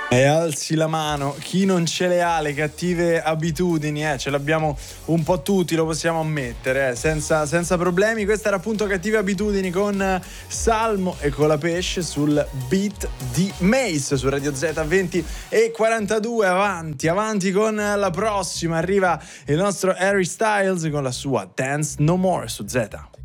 E alzi la mano, chi non ce le ha le cattive abitudini, ce l'abbiamo un po' tutti, lo possiamo ammettere, senza problemi. Questa era appunto Cattive Abitudini con Salmo e con la Pesce sul beat di Mace su Radio Z 20:42. Avanti con la prossima, arriva il nostro Harry Styles con la sua Dance No More su Z.